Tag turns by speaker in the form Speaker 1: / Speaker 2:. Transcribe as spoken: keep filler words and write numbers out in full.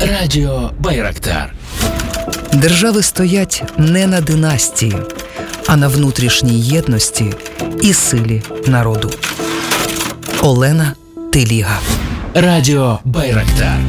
Speaker 1: Радіо Байрактар.
Speaker 2: Держави стоять не на династії, а на внутрішній єдності і силі народу. Олена Теліга.
Speaker 1: Радіо Байрактар.